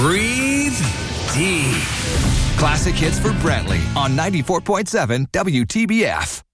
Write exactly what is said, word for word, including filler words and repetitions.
breathe deep. Classic hits for Brantley on ninety-four point seven W T B F.